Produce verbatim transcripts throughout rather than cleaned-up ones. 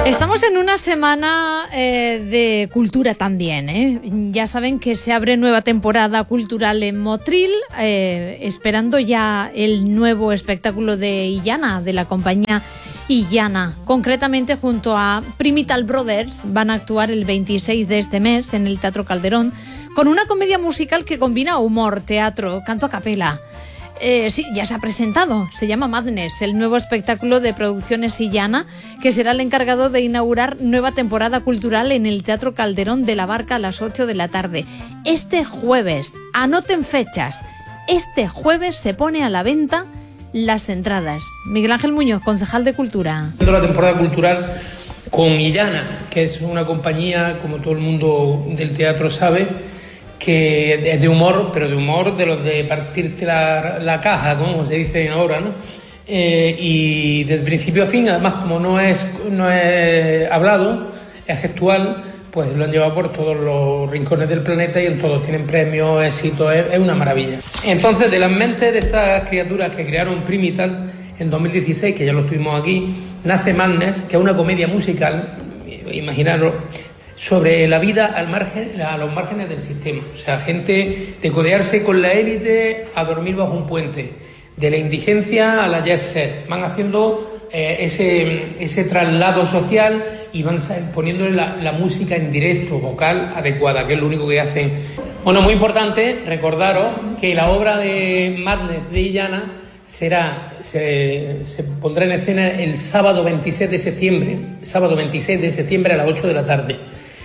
Estamos en una semana eh, de cultura también, ¿eh? Ya saben que se abre nueva temporada cultural en Motril, eh, esperando ya el nuevo espectáculo de Illana, de la compañía Illana. Concretamente, junto a Primital Brothers, van a actuar el veintiséis de este mes en el Teatro Calderón, con una comedia musical que combina humor, teatro, canto a capela. Eh, sí, ya se ha presentado, se llama Madness, el nuevo espectáculo de Producciones Illana, que será el encargado de inaugurar nueva temporada cultural en el Teatro Calderón de la Barca a las ocho de la tarde. Este jueves, anoten fechas, este jueves se pone a la venta las entradas. Miguel Ángel Muñoz, concejal de Cultura. La temporada cultural con Illana, que es una compañía, como todo el mundo del teatro sabe, que es de humor, pero de humor de los de partirte la, la caja, como se dice ahora, ¿no? Eh, y desde principio a fin, además, como no es, no es hablado, es gestual, pues lo han llevado por todos los rincones del planeta y en todos tienen premios, éxitos, es, es una maravilla. Entonces, de las mentes de estas criaturas que crearon Primital en dos mil dieciséis, que ya lo tuvimos aquí, nace Madness, que es una comedia musical, imaginaros, sobre la vida al margen, a los márgenes del sistema. O sea, gente de codearse con la élite a dormir bajo un puente, de la indigencia a la jet set. Van haciendo eh, ese, ese traslado social y van poniéndole la, la música en directo, vocal adecuada, que es lo único que hacen. Bueno, muy importante recordaros que la obra de Madness de Illana será, se, se pondrá en escena el sábado veintiséis de septiembre, sábado veintiséis de septiembre a las ocho de la tarde.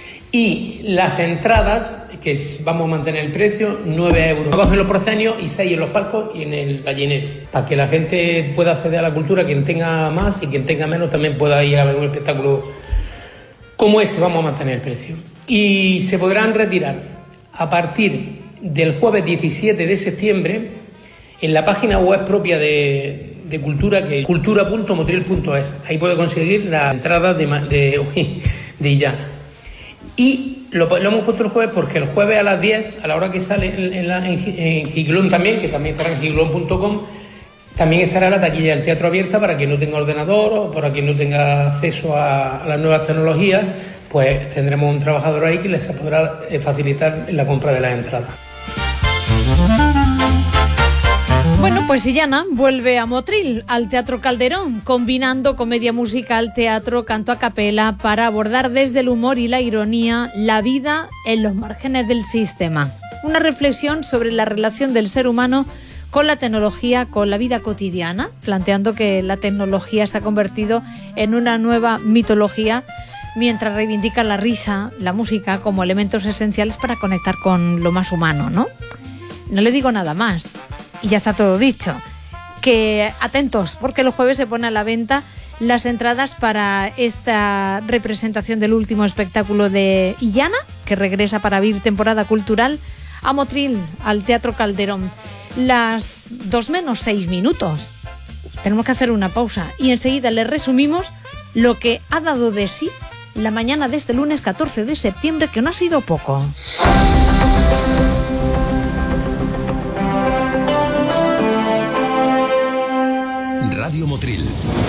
Y las entradas, que vamos a mantener el precio, nueve euros abajo en los proscenios y seis en los palcos y en el gallinero, para que la gente pueda acceder a la cultura, quien tenga más y quien tenga menos también pueda ir a ver un espectáculo como este. Vamos a mantener el precio. Y se podrán retirar a partir del jueves diecisiete de septiembre en la página web propia de, de Cultura, que es cultura punto motril punto es. Ahí puede conseguir la entrada de, de, de Illana. Y lo, lo hemos puesto el jueves porque el jueves a las diez, a la hora que sale en, en, la, en, en Giglón también, que también estará en giglón punto com, también estará la taquilla del teatro abierta para quien no tenga ordenador o para quien no tenga acceso a, a las nuevas tecnologías, pues tendremos un trabajador ahí que les podrá facilitar la compra de las entradas. Bueno, pues Illana vuelve a Motril, al Teatro Calderón, combinando comedia musical, teatro, canto a capela, para abordar desde el humor y la ironía la vida en los márgenes del sistema. Una reflexión sobre la relación del ser humano con la tecnología, con la vida cotidiana, planteando que la tecnología se ha convertido en una nueva mitología, mientras reivindica la risa, la música como elementos esenciales para conectar con lo más humano, ¿no? No le digo nada más. Y ya está todo dicho. Que atentos, porque el jueves se pone a la venta las entradas para esta representación del último espectáculo de Illana, que regresa para abrir temporada cultural a Motril, al Teatro Calderón. Las dos menos seis minutos. Tenemos que hacer una pausa y enseguida les resumimos lo que ha dado de sí la mañana de este lunes catorce de septiembre, que no ha sido poco. Radio Motril.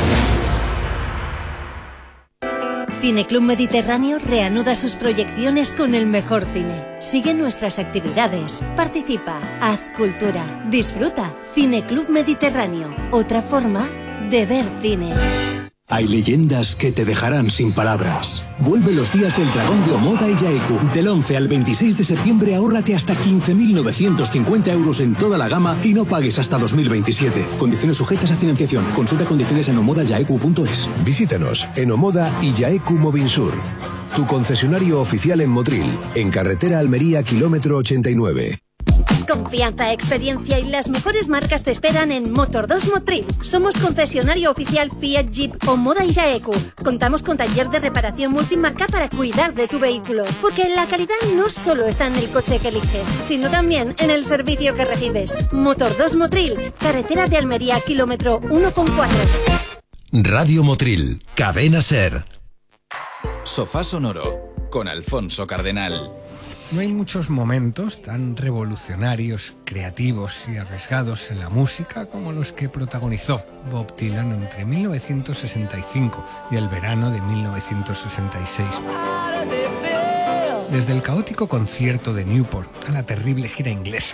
Cineclub Mediterráneo reanuda sus proyecciones con el mejor cine. Sigue nuestras actividades, participa, haz cultura, disfruta. Cineclub Mediterráneo, otra forma de ver cine. Hay leyendas que te dejarán sin palabras. Vuelve los días del dragón de Omoda y Yaeku. Del once al veintiséis de septiembre ahórrate hasta quince mil novecientos cincuenta euros en toda la gama y no pagues hasta dos mil veintisiete. Condiciones sujetas a financiación. Consulta condiciones en omoda yaeku punto es. Visítanos en Omoda y Yaeku Movinsur, tu concesionario oficial en Motril, en carretera Almería, kilómetro ochenta y nueve. Confianza, experiencia y las mejores marcas te esperan en Motor dos Motril. Somos concesionario oficial Fiat, Jeep, Omoda y Yaeku. Contamos con taller de reparación multimarca para cuidar de tu vehículo. Porque la calidad no solo está en el coche que eliges, sino también en el servicio que recibes. Motor dos Motril, carretera de Almería, kilómetro uno coma cuatro. Radio Motril, Cadena Ser. Sofá Sonoro, con Alfonso Cardenal. No hay muchos momentos tan revolucionarios, creativos y arriesgados en la música como los que protagonizó Bob Dylan entre mil novecientos sesenta y cinco y el verano de mil novecientos sesenta y seis. Desde el caótico concierto de Newport a la terrible gira inglesa.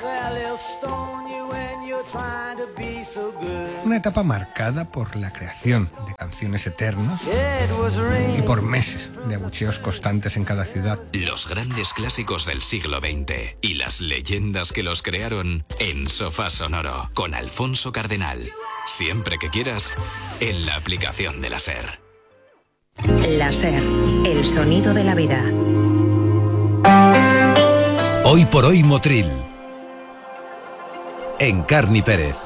Una etapa marcada por la creación de canciones eternas y por meses de abucheos constantes en cada ciudad. Los grandes clásicos del siglo veinte y las leyendas que los crearon en Sofá Sonoro con Alfonso Cardenal. Siempre que quieras, en la aplicación de la SER. La SER, el sonido de la vida. Hoy por hoy Motril. En Carni Pérez.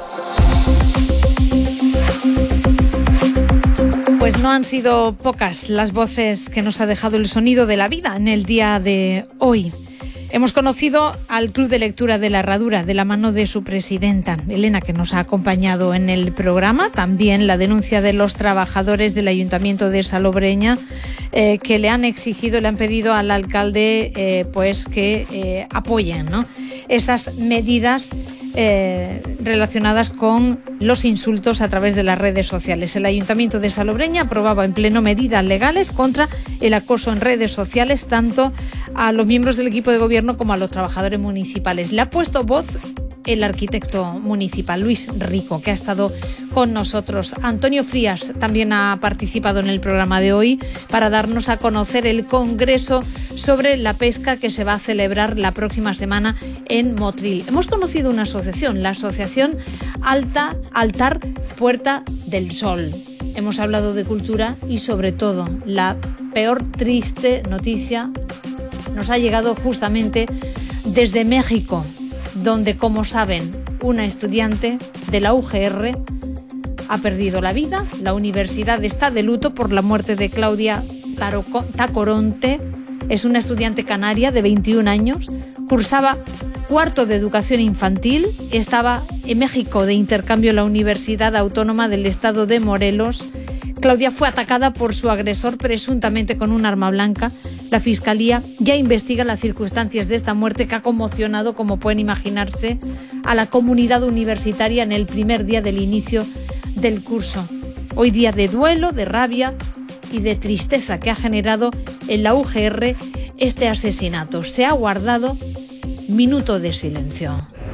Pues no han sido pocas las voces que nos ha dejado el sonido de la vida en el día de hoy. Hemos conocido al Club de Lectura de la Herradura de la mano de su presidenta, Elena, que nos ha acompañado en el programa. También la denuncia de los trabajadores del Ayuntamiento de Salobreña eh, que le han exigido, le han pedido al alcalde eh, pues que eh, apoyen, ¿no?, esas medidas Eh, relacionadas con los insultos a través de las redes sociales. El Ayuntamiento de Salobreña aprobaba en pleno medidas legales contra el acoso en redes sociales, tanto a los miembros del equipo de gobierno como a los trabajadores municipales. Le ha puesto voz el arquitecto municipal, Luis Rico, que ha estado con nosotros. Antonio Frías también ha participado en el programa de hoy para darnos a conocer el congreso sobre la pesca que se va a celebrar la próxima semana en Motril. Hemos conocido una asociación, la Asociación Alta, Altar Puerta del Sol. Hemos hablado de cultura y, sobre todo, la peor triste noticia nos ha llegado justamente desde México, donde, como saben, una estudiante de la U G R ha perdido la vida. La universidad está de luto por la muerte de Claudia Tacoronte. Es una estudiante canaria de veintiún años, cursaba cuarto de educación infantil, estaba en México de intercambio en la Universidad Autónoma del Estado de Morelos. Claudia fue atacada por su agresor, presuntamente con un arma blanca. La Fiscalía ya investiga las circunstancias de esta muerte, que ha conmocionado, como pueden imaginarse, a la comunidad universitaria en el primer día del inicio del curso. Hoy día de duelo, de rabia y de tristeza que ha generado en la U G R este asesinato. Se ha guardado minuto de silencio.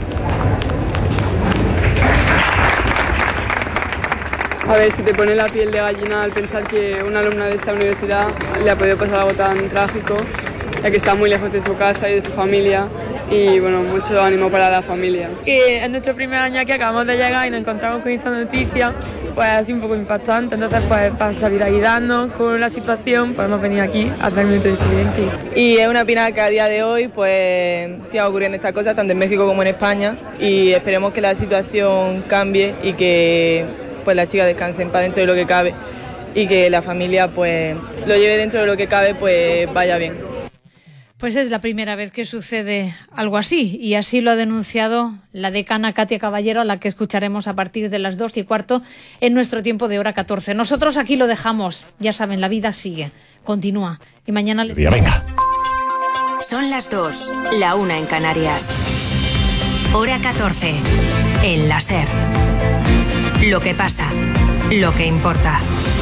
A ver, si te pone la piel de gallina al pensar que una alumna de esta universidad le ha podido pasar algo tan trágico, ya que está muy lejos de su casa y de su familia, y bueno, mucho ánimo para la familia. Que es nuestro primer año aquí, acabamos de llegar y nos encontramos con esta noticia, pues así un poco impactante. Entonces, pues para solidarizarnos con la situación, pues hemos venido aquí a hacer un minuto de silencio. Y es una pena que a día de hoy pues sigan ocurriendo estas cosas, tanto en México como en España, y esperemos que la situación cambie y que pues la chica descanse en paz dentro de lo que cabe, y que la familia pues lo lleve dentro de lo que cabe, pues vaya bien. Pues es la primera vez que sucede algo así, y así lo ha denunciado la decana Katia Caballero, a la que escucharemos a partir de las dos y cuarto en nuestro tiempo de hora catorce. Nosotros aquí lo dejamos, ya saben, la vida sigue, continúa, y mañana les... Venga. Son las dos, la una en Canarias. Hora catorce, en la SER. Lo que pasa, lo que importa.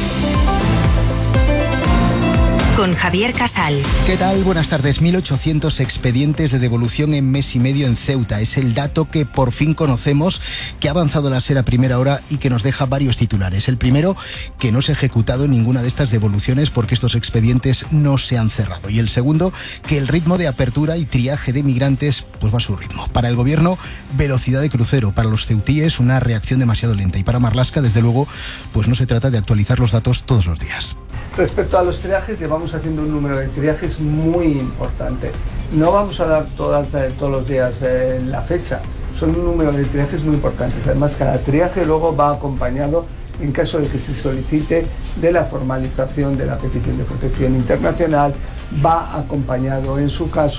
Con Javier Casal. ¿Qué tal? Buenas tardes. mil ochocientos expedientes de devolución en mes y medio en Ceuta. Es el dato que por fin conocemos, que ha avanzado la SER a primera hora y que nos deja varios titulares. El primero, que no se ha ejecutado ninguna de estas devoluciones porque estos expedientes no se han cerrado. Y el segundo, que el ritmo de apertura y triaje de migrantes pues va a su ritmo. Para el gobierno, velocidad de crucero. Para los ceutíes, una reacción demasiado lenta. Y para Marlaska, desde luego, pues no se trata de actualizar los datos todos los días. Respecto a los triajes, llevamos haciendo un número de triajes muy importante. No vamos a dar todas, todos los días eh, la fecha, son un número de triajes muy importantes. Además, cada triaje luego va acompañado, en caso de que se solicite, de la formalización de la petición de protección internacional, va acompañado, en su caso,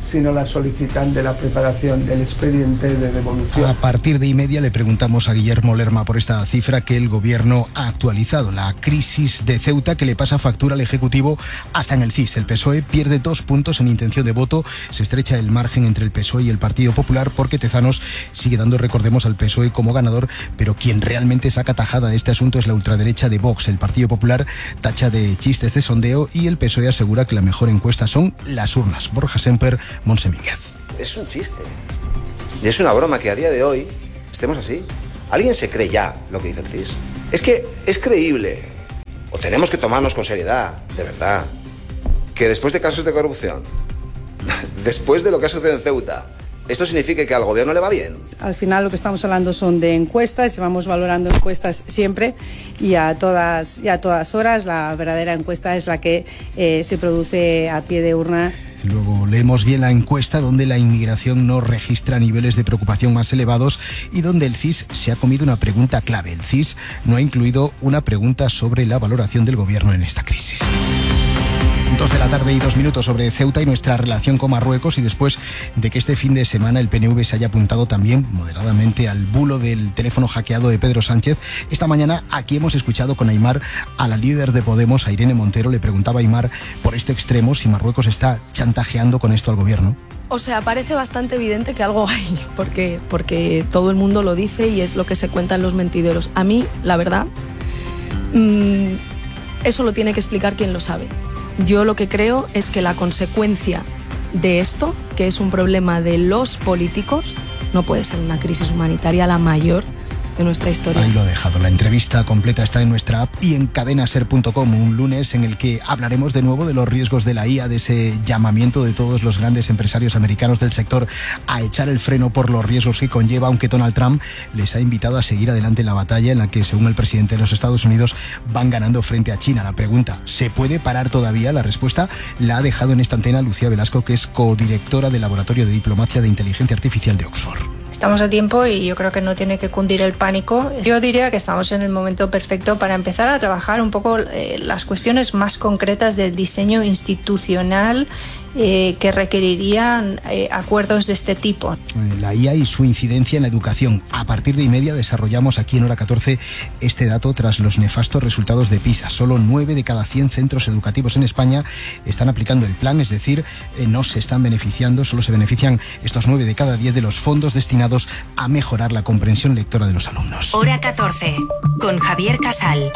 si no la solicitan, de la preparación del expediente de devolución. A partir de y media le preguntamos a Guillermo Lerma por esta cifra que el Gobierno ha actualizado. La crisis de Ceuta que le pasa factura al Ejecutivo hasta en el C I S. El P S O E pierde dos puntos en intención de voto. Se estrecha el margen entre el P S O E y el Partido Popular porque Tezanos sigue dando, recordemos, al P S O E como ganador, pero quien realmente saca tajada de este asunto es la ultraderecha de Vox. El Partido Popular tacha de chistes de sondeo y el P S O E asegura que la mejor encuesta son las urnas. Borja Semper, Monse Mínguez. Es un chiste. Y es una broma que a día de hoy estemos así. ¿Alguien se cree ya lo que dice el C I S? Es que es creíble, o tenemos que tomarnos con seriedad, de verdad, que después de casos de corrupción, después de lo que ha sucedido en Ceuta, ¿esto significa que al gobierno le va bien? Al final lo que estamos hablando son de encuestas, vamos valorando encuestas siempre y a todas, y a todas horas. La verdadera encuesta es la que eh, se produce a pie de urna. Luego leemos bien la encuesta donde la inmigración no registra niveles de preocupación más elevados y donde el C I S se ha comido una pregunta clave. El C I S no ha incluido una pregunta sobre la valoración del gobierno en esta crisis. Dos de la tarde y dos minutos sobre Ceuta y nuestra relación con Marruecos, y después de que este fin de semana el P N V se haya apuntado también moderadamente al bulo del teléfono hackeado de Pedro Sánchez, esta mañana aquí hemos escuchado con Aimar a la líder de Podemos, a Irene Montero. Le preguntaba a Aimar por este extremo si Marruecos está chantajeando con esto al gobierno. O sea, parece bastante evidente que algo hay, porque, porque todo el mundo lo dice y es lo que se cuenta en los mentideros. A mí, la verdad, mmm, eso lo tiene que explicar quien lo sabe. Yo lo que creo es que la consecuencia de esto, que es un problema de los políticos, no puede ser una crisis humanitaria la mayor de nuestra historia. Ahí lo he dejado. La entrevista completa está en nuestra app y en cadena ser punto com, un lunes en el que hablaremos de nuevo de los riesgos de la I A, de ese llamamiento de todos los grandes empresarios americanos del sector a echar el freno por los riesgos que conlleva, aunque Donald Trump les ha invitado a seguir adelante en la batalla en la que, según el presidente de los Estados Unidos, van ganando frente a China. La pregunta, ¿se puede parar todavía? La respuesta la ha dejado en esta antena Lucía Velasco, que es codirectora del Laboratorio de Diplomacia de Inteligencia Artificial de Oxford. Estamos a tiempo y yo creo que no tiene que cundir el pánico. Yo diría que estamos en el momento perfecto para empezar a trabajar un poco eh, las cuestiones más concretas del diseño institucional eh, que requerirían eh, acuerdos de este tipo. La I A y su incidencia en la educación. A partir de y media desarrollamos aquí en Hora catorce este dato tras los nefastos resultados de PISA. Solo nueve de cada cien centros educativos en España están aplicando el plan, es decir, eh, no se están beneficiando, solo se benefician estos nueve de cada diez de los fondos destinados a mejorar la comprensión lectora de los alumnos. Hora catorce, con Javier Casal.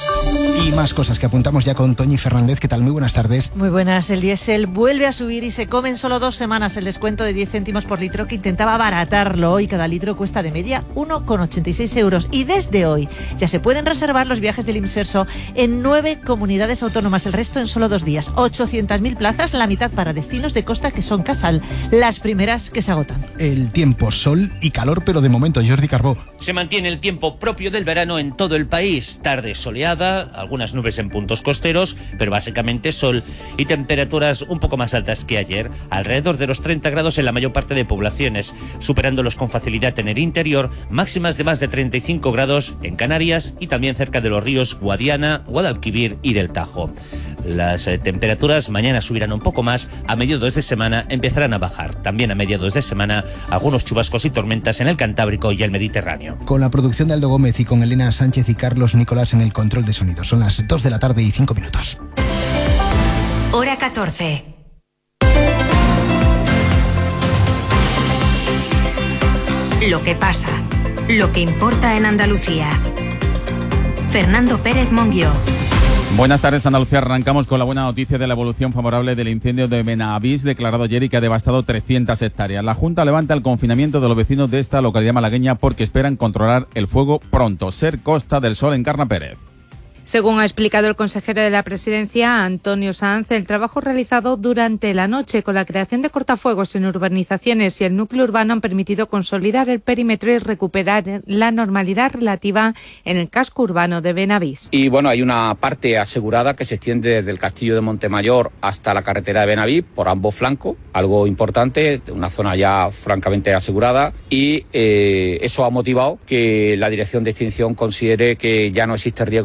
Y más cosas que apuntamos ya con Toñi Fernández. ¿Qué tal? Muy buenas tardes. Muy buenas. El diésel vuelve a subir y se come en solo dos semanas el descuento de diez céntimos por litro que intentaba abaratarlo. Hoy cada litro cuesta de media uno coma ochenta y seis euros. Y desde hoy ya se pueden reservar los viajes del Imserso en nueve comunidades autónomas. El resto en solo dos días. ochocientas mil plazas, la mitad para destinos de costa que son Casal. Las primeras que se agotan. El tiempo, sol y calor, pero de momento, Jordi Carbó. Se mantiene el tiempo propio del verano en todo el país. Tarde soleada, algunas nubes en puntos costeros, pero básicamente sol y temperaturas un poco más altas que ayer, alrededor de los treinta grados en la mayor parte de poblaciones, superándolos con facilidad en el interior, máximas de más de treinta y cinco grados en Canarias y también cerca de los ríos Guadiana, Guadalquivir y del Tajo. Las eh, temperaturas mañana subirán un poco más, a mediados de semana empezarán a bajar. También a mediados de semana algunos chubascos y tormentas en el Cantábrico y el Mediterráneo. Con la producción de Aldo Gómez y con Elena Sánchez y Carlos Nicolás en el control de sonido. Son las dos de la tarde y cinco minutos. Hora catorce. Lo que pasa, lo que importa en Andalucía. Fernando Pérez Monguió. Buenas tardes, Andalucía. Arrancamos con la buena noticia de la evolución favorable del incendio de Benavís, declarado ayer y que ha devastado trescientas hectáreas. La Junta levanta el confinamiento de los vecinos de esta localidad malagueña porque esperan controlar el fuego pronto. Ser Costa del Sol, Encarna Pérez. Según ha explicado el consejero de la Presidencia, Antonio Sanz, el trabajo realizado durante la noche con la creación de cortafuegos en urbanizaciones y el núcleo urbano han permitido consolidar el perímetro y recuperar la normalidad relativa en el casco urbano de Benavís. Y bueno, hay una parte asegurada que se extiende desde el castillo de Montemayor hasta la carretera de Benavís por ambos flancos, algo importante, una zona ya francamente asegurada, y eh, eso ha motivado que la Dirección de Extinción considere que ya no existe riesgo para la población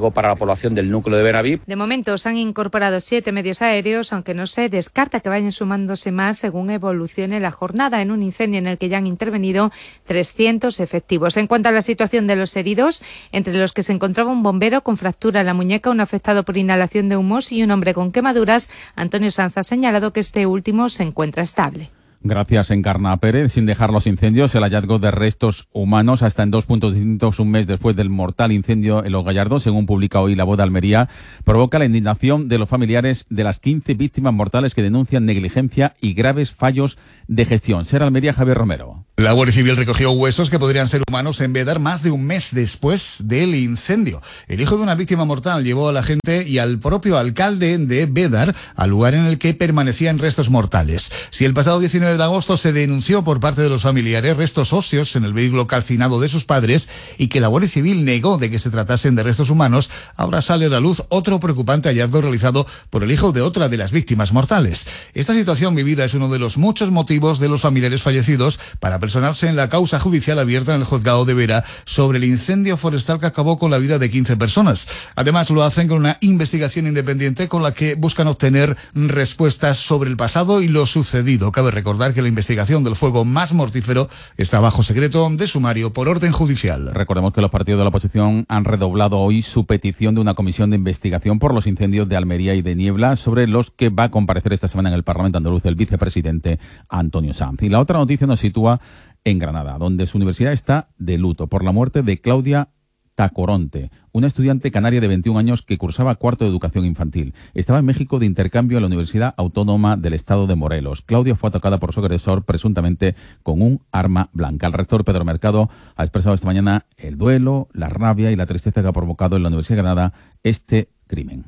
población del núcleo de Benaví. De momento se han incorporado siete medios aéreos, aunque no se descarta que vayan sumándose más según evolucione la jornada, en un incendio en el que ya han intervenido trescientos efectivos. En cuanto a la situación de los heridos, entre los que se encontraba un bombero con fractura en la muñeca, un afectado por inhalación de humos y un hombre con quemaduras, Antonio Sanz ha señalado que este último se encuentra estable. Gracias, Encarna Pérez. Sin dejar los incendios, el hallazgo de restos humanos hasta en dos puntos distintos un mes después del mortal incendio en Los Gallardos, según publica hoy La Voz de Almería, provoca la indignación de los familiares de las quince víctimas mortales que denuncian negligencia y graves fallos de gestión. Ser Almería, Javier Romero. La Guardia Civil recogió huesos que podrían ser humanos en Bédar más de un mes después del incendio. El hijo de una víctima mortal llevó a la gente y al propio alcalde de Bédar al lugar en el que permanecían restos mortales. Si el pasado diecinueve de agosto se denunció por parte de los familiares restos óseos en el vehículo calcinado de sus padres y que la Guardia Civil negó de que se tratasen de restos humanos, ahora sale a la luz otro preocupante hallazgo realizado por el hijo de otra de las víctimas mortales. Esta situación vivida es uno de los muchos motivos de los familiares fallecidos para personarse en la causa judicial abierta en el juzgado de Vera sobre el incendio forestal que acabó con la vida de quince personas. Además, lo hacen con una investigación independiente con la que buscan obtener respuestas sobre el pasado y lo sucedido. Cabe recordar que la investigación del fuego más mortífero está bajo secreto de sumario por orden judicial. Recordemos que los partidos de la oposición han redoblado hoy su petición de una comisión de investigación por los incendios de Almería y de Niebla, sobre los que va a comparecer esta semana en el Parlamento andaluz el vicepresidente Antonio Sanz. Y la otra noticia nos sitúa en Granada, donde su universidad está de luto por la muerte de Claudia Tacoronte, una estudiante canaria de veintiún años que cursaba cuarto de educación infantil. Estaba en México de intercambio en la Universidad Autónoma del Estado de Morelos. Claudia fue atacada por su agresor, presuntamente con un arma blanca. El rector Pedro Mercado ha expresado esta mañana el duelo, la rabia y la tristeza que ha provocado en la Universidad de Granada este crimen.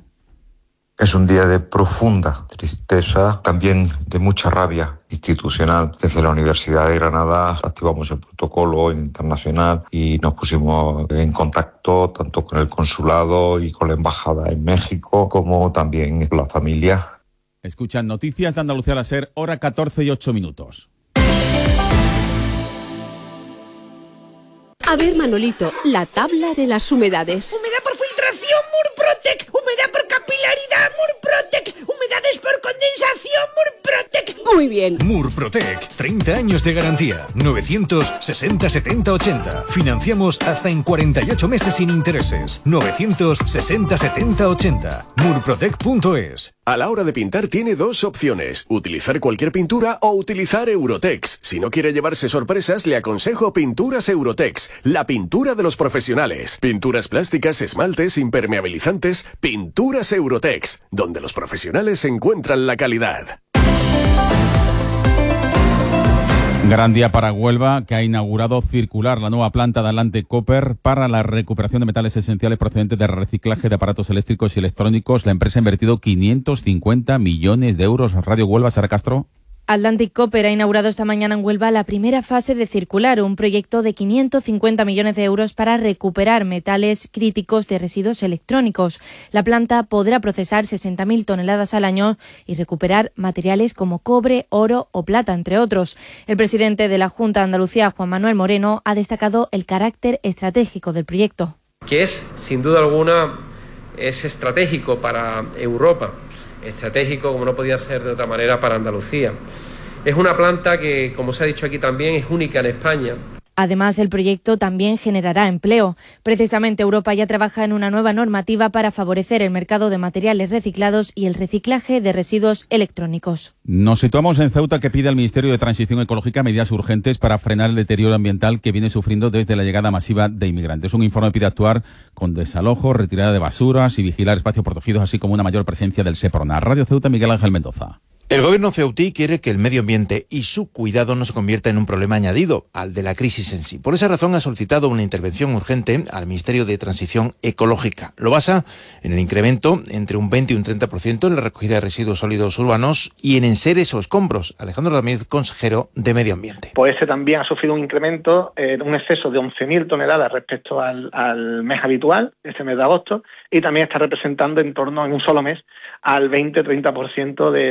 Es un día de profunda tristeza, también de mucha rabia institucional. Desde la Universidad de Granada activamos el protocolo internacional y nos pusimos en contacto tanto con el consulado y con la embajada en México, como también con la familia. Escuchan Noticias de Andalucía a la SER, hora catorce y ocho minutos. A ver, Manolito, la tabla de las humedades. Humedad por filtración, Murprotec. Humedad por capilaridad, Murprotec. Humedades por condensación, Murprotec. Muy bien. Murprotec, treinta años de garantía. novecientos sesenta setenta ochenta. Financiamos hasta en cuarenta y ocho meses sin intereses. novecientos sesenta setenta ochenta. Murprotec punto es. A la hora de pintar tiene dos opciones: utilizar cualquier pintura o utilizar Eurotex. Si no quiere llevarse sorpresas, le aconsejo Pinturas Eurotex, la pintura de los profesionales. Pinturas plásticas, esmaltes, impermeabilizantes. Pinturas Eurotex, donde los profesionales encuentran la calidad. Gran día para Huelva, que ha inaugurado Circular, la nueva planta de Atlante Copper para la recuperación de metales esenciales procedentes de reciclaje de aparatos eléctricos y electrónicos. La empresa ha invertido quinientos cincuenta millones de euros. Radio Huelva, Sara Castro. Atlantic Copper ha inaugurado esta mañana en Huelva la primera fase de Circular, un proyecto de quinientos cincuenta millones de euros para recuperar metales críticos de residuos electrónicos. La planta podrá procesar sesenta mil toneladas al año y recuperar materiales como cobre, oro o plata, entre otros. El presidente de la Junta de Andalucía, Juan Manuel Moreno, ha destacado el carácter estratégico del proyecto. Que es, sin duda alguna, es estratégico para Europa. Estratégico, como no podía ser de otra manera, para Andalucía. Es una planta que, como se ha dicho aquí también, es única en España. Además, el proyecto también generará empleo. Precisamente, Europa ya trabaja en una nueva normativa para favorecer el mercado de materiales reciclados y el reciclaje de residuos electrónicos. Nos situamos en Ceuta, que pide al Ministerio de Transición Ecológica medidas urgentes para frenar el deterioro ambiental que viene sufriendo desde la llegada masiva de inmigrantes. Un informe pide actuar con desalojo, retirada de basuras y vigilar espacios protegidos, así como una mayor presencia del Seprona. Radio Ceuta, Miguel Ángel Mendoza. El gobierno ceutí quiere que el medio ambiente y su cuidado no se convierta en un problema añadido al de la crisis en sí. Por esa razón ha solicitado una intervención urgente al Ministerio de Transición Ecológica. Lo basa en el incremento entre un veinte y un treinta por ciento en la recogida de residuos sólidos urbanos y en enseres o escombros. Alejandro Ramírez, consejero de Medio Ambiente. Pues ese también ha sufrido un incremento, eh, un exceso de once mil toneladas respecto al, al mes habitual, este mes de agosto, y también está representando en torno, en un solo mes, al veinte a treinta por ciento del, del volumen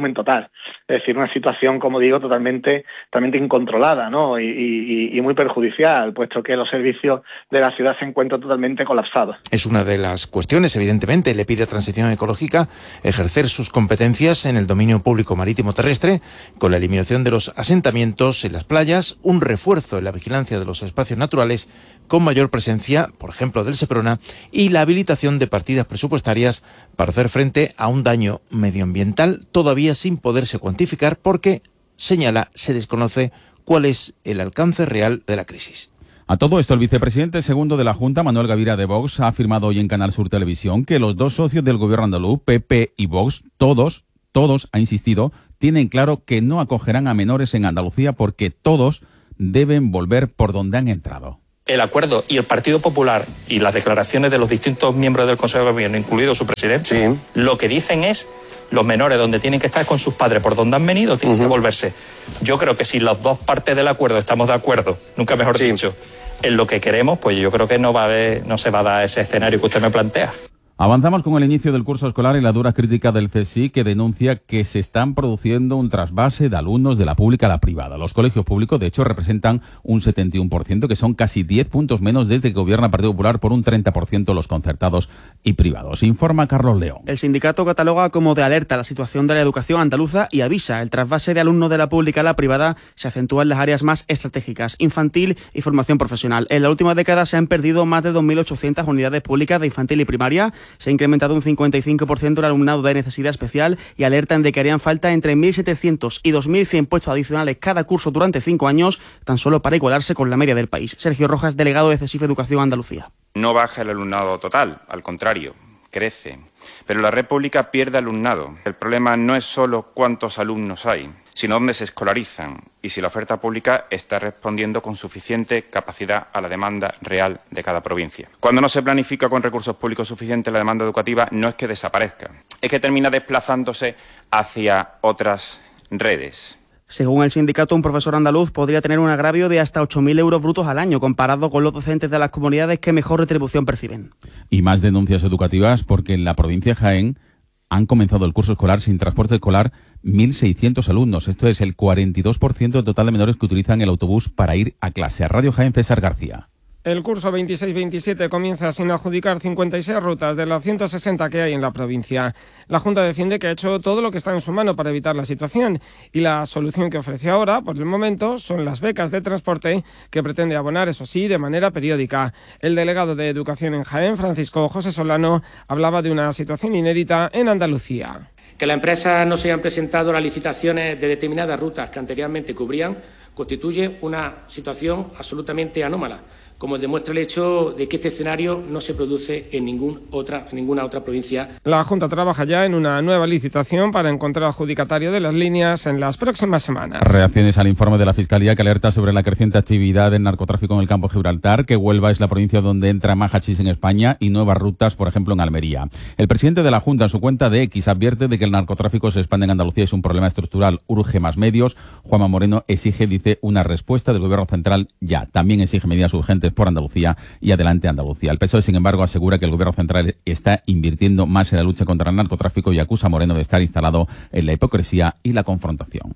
volumen total. Es decir, una situación, como digo, totalmente, totalmente incontrolada, ¿no? Y, y, y muy perjudicial, puesto que los servicios de la ciudad se encuentran totalmente colapsados. Es una de las cuestiones, evidentemente. Le pide a Transición Ecológica ejercer sus competencias en el dominio público marítimo terrestre, con la eliminación de los asentamientos en las playas, un refuerzo en la vigilancia de los espacios naturales con mayor presencia, por ejemplo, del Seprona, y la habilitación de partidas presupuestarias para hacer frente a un daño medioambiental todavía sin poderse cuantificar porque, señala, se desconoce cuál es el alcance real de la crisis. A todo esto, el vicepresidente segundo de la Junta, Manuel Gavira de Vox, ha afirmado hoy en Canal Sur Televisión que los dos socios del gobierno andaluz, P P y Vox, todos, todos, ha insistido, tienen claro que no acogerán a menores en Andalucía porque todos deben volver por donde han entrado. El acuerdo y el Partido Popular y las declaraciones de los distintos miembros del Consejo de Gobierno, incluido su presidente, sí, lo que dicen es los menores donde tienen que estar con sus padres por donde han venido, tienen uh-huh. que volverse. Yo creo que si las dos partes del acuerdo estamos de acuerdo, nunca mejor sí. dicho, en lo que queremos, pues yo creo que no va a haber, no se va a dar ese escenario que usted me plantea. Avanzamos con el inicio del curso escolar y la dura crítica del C S I, que denuncia que se están produciendo un trasvase de alumnos de la pública a la privada. Los colegios públicos, de hecho, representan un setenta y uno por ciento, que son casi diez puntos menos desde que gobierna el Partido Popular, por un treinta por ciento los concertados y privados. Informa Carlos León. El sindicato cataloga como de alerta la situación de la educación andaluza y avisa: el trasvase de alumnos de la pública a la privada se acentúa en las áreas más estratégicas, infantil y formación profesional. En la última década se han perdido más de dos mil ochocientas unidades públicas de infantil y primaria, se ha incrementado un cincuenta y cinco por ciento el alumnado de necesidad especial y alertan de que harían falta entre mil setecientos y dos mil cien puestos adicionales cada curso durante cinco años, tan solo para igualarse con la media del país. Sergio Rojas, delegado de C S I F Educación Andalucía. No baja el alumnado total, al contrario, crece. Pero la red pública pierde alumnado. El problema no es solo cuántos alumnos hay, sino dónde se escolarizan y si la oferta pública está respondiendo con suficiente capacidad a la demanda real de cada provincia. Cuando no se planifica con recursos públicos suficientes la demanda educativa, no es que desaparezca, es que termina desplazándose hacia otras redes. Según el sindicato, un profesor andaluz podría tener un agravio de hasta ocho mil euros brutos al año, comparado con los docentes de las comunidades que mejor retribución perciben. Y más denuncias educativas porque en la provincia de Jaén han comenzado el curso escolar sin transporte escolar mil seiscientos alumnos. Esto es el cuarenta y dos por ciento del total de menores que utilizan el autobús para ir a clase. A Radio Jaén, César García. El curso veintiséis veintisiete comienza sin adjudicar cincuenta y seis rutas de las ciento sesenta que hay en la provincia. La Junta defiende que ha hecho todo lo que está en su mano para evitar la situación y la solución que ofrece ahora, por el momento, son las becas de transporte que pretende abonar, eso sí, de manera periódica. El delegado de Educación en Jaén, Francisco José Solano, hablaba de una situación inédita en Andalucía. Que las empresas no se hayan presentado las licitaciones de determinadas rutas que anteriormente cubrían constituye una situación absolutamente anómala, como demuestra el hecho de que este escenario no se produce en, ningún otra, en ninguna otra provincia. La Junta trabaja ya en una nueva licitación para encontrar adjudicatario de las líneas en las próximas semanas. Reacciones al informe de la Fiscalía que alerta sobre la creciente actividad del narcotráfico en el campo de Gibraltar, que Huelva es la provincia donde entra más hachís en España y nuevas rutas, por ejemplo, en Almería. El presidente de la Junta, en su cuenta de X, advierte de que el narcotráfico se expande en Andalucía, es un problema estructural, urge más medios. Juanma Moreno exige, dice, una respuesta del Gobierno central ya. También exige medidas urgentes por Andalucía y adelante Andalucía. El P S O E, sin embargo, asegura que el Gobierno central está invirtiendo más en la lucha contra el narcotráfico y acusa a Moreno de estar instalado en la hipocresía y la confrontación.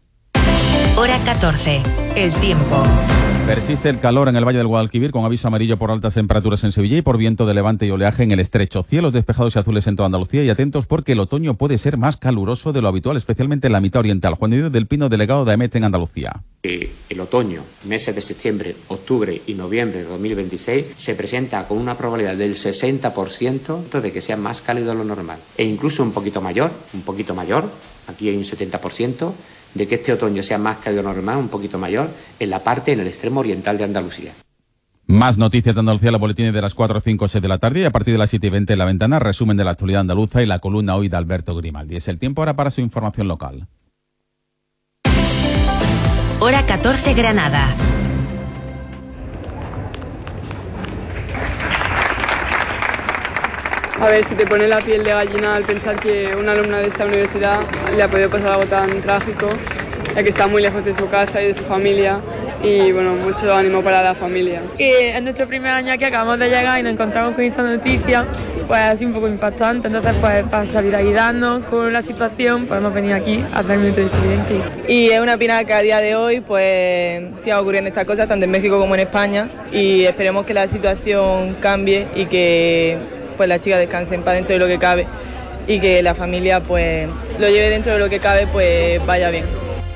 Hora catorce. El tiempo. Persiste el calor en el Valle del Guadalquivir, con aviso amarillo por altas temperaturas en Sevilla y por viento de levante y oleaje en el estrecho. Cielos despejados y azules en toda Andalucía, y atentos porque el otoño puede ser más caluroso de lo habitual, especialmente en la mitad oriental. Juan Diego del Pino, delegado de AEMET en Andalucía. Eh, el otoño, meses de septiembre, octubre y noviembre de dos mil veintiséis, se presenta con una probabilidad del sesenta por ciento de que sea más cálido de lo normal. E incluso un poquito mayor, un poquito mayor, aquí hay un setenta por ciento, de que este otoño sea más cálido de lo normal, un poquito mayor, en la parte, en el extremo oriental de Andalucía. Más noticias de Andalucía, la boletín de las cuatro, cinco, seis de la tarde, y a partir de las siete y veinte en La Ventana, resumen de la actualidad andaluza y la columna hoy de Alberto Grimaldi. Es el tiempo ahora para su información local. Hora catorce, Granada. A ver, si te pone la piel de gallina al pensar que una alumna de esta universidad le ha podido pasar algo tan trágico, ya que está muy lejos de su casa y de su familia, y bueno, mucho ánimo para la familia. Que es nuestro primer año aquí, acabamos de llegar y nos encontramos con esta noticia pues ha sido un poco impactante. Entonces, pues para salir a ayudarnos con la situación, pues hemos venido aquí a hacer el minuto de silencio. Y es una pena que a día de hoy pues sigan ocurriendo estas cosas, tanto en México como en España, y esperemos que la situación cambie y que pues las chicas descansen para dentro de lo que cabe y que la familia pues lo lleve dentro de lo que cabe, pues vaya bien.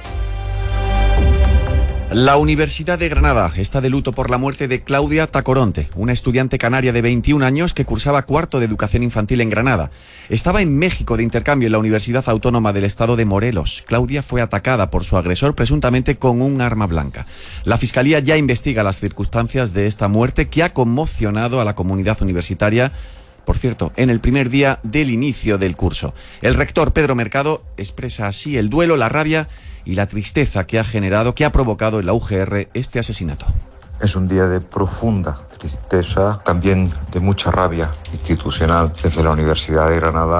La Universidad de Granada está de luto por la muerte de Claudia Tacoronte, una estudiante canaria de veintiún años que cursaba cuarto de educación infantil en Granada. Estaba en México de intercambio en la Universidad Autónoma del Estado de Morelos. Claudia fue atacada por su agresor presuntamente con un arma blanca. La Fiscalía ya investiga las circunstancias de esta muerte que ha conmocionado a la comunidad universitaria, por cierto, en el primer día del inicio del curso. El rector Pedro Mercado expresa así el duelo, la rabia y la tristeza que ha generado, que ha provocado en la U G R este asesinato. Es un día de profunda tristeza, también de mucha rabia institucional. Desde la Universidad de Granada